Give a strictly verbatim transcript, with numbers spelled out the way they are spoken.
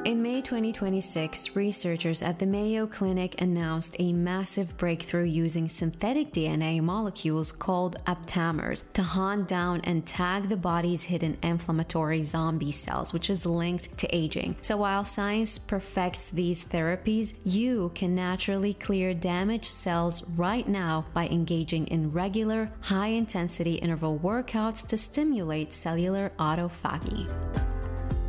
In May twenty twenty-six, researchers at the Mayo Clinic announced a massive breakthrough using synthetic D N A molecules called aptamers to hunt down and tag the body's hidden inflammatory zombie cells, which is linked to aging. So while science perfects these therapies, you can naturally clear damaged cells right now by engaging in regular, high-intensity interval workouts to stimulate cellular autophagy.